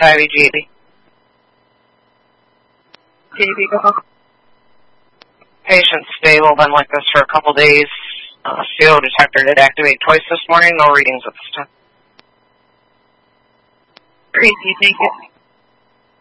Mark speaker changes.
Speaker 1: Society, JB.
Speaker 2: JB, go ahead.
Speaker 1: Patient stable, been like this for a couple days. CO detector did activate twice this morning, no readings at this time.
Speaker 2: Tracy, take it.